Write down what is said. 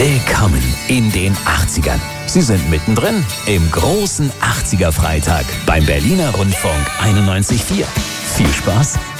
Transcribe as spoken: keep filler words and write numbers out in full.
Willkommen in den achtzigern. Sie sind mittendrin im großen achtziger Freitag beim Berliner Rundfunk einundneunzig Komma vier. Viel Spaß!